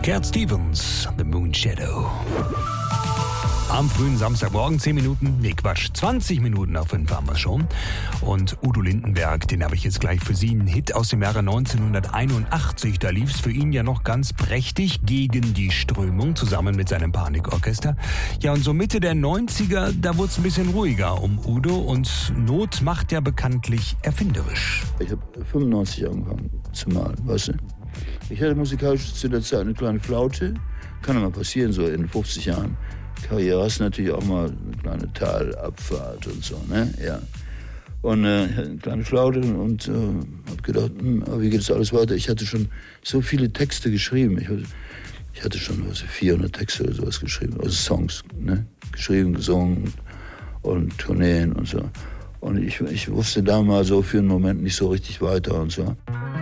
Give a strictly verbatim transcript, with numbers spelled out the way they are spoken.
Cat Stevens, The Moon Shadow. Am frühen Samstagmorgen, zehn Minuten, nee Quatsch, zwanzig Minuten auf fünf haben wir schon. Und Udo Lindenberg, den habe ich jetzt gleich für Sie, einen Hit aus dem Jahre neunzehnhunderteinundachtzig. Da lief es für ihn ja noch ganz prächtig, Gegen die Strömung, zusammen mit seinem Panikorchester. Ja, und so Mitte der neunziger, da wurde es ein bisschen ruhiger um Udo und Not macht ja bekanntlich erfinderisch. Ich habe fünfundneunzig angefangen zu malen, weißt du. Ich hatte musikalisch zu der Zeit eine kleine Flaute, kann ja mal passieren, so in fünfzig Jahren. Karriere hast natürlich auch mal eine kleine Talabfahrt und so, ne? Ja. Und äh, ich hatte eine kleine Flaute und äh, hab gedacht, hm, aber wie geht das alles weiter? Ich hatte schon so viele Texte geschrieben. Ich hatte, ich hatte schon was, vierhundert Texte oder sowas geschrieben, also Songs, ne? Geschrieben, gesungen und, und Tourneen und so. Und ich, ich wusste da mal so für einen Moment nicht so richtig weiter und so.